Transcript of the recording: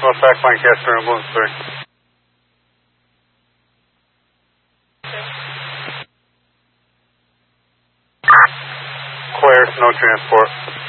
North Line, Casper, Ambulance 3. Clear, no transport.